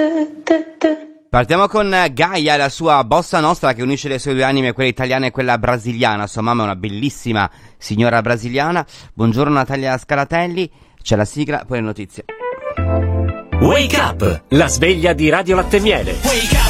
Partiamo con Gaia, la sua bossa nostra che unisce le sue due anime, quella italiana e quella brasiliana. Sua mamma è una bellissima signora brasiliana. Buongiorno Natalia Scaratelli, c'è la sigla, poi le notizie. Wake Up, la sveglia di Radio Latte Miele. Wake up,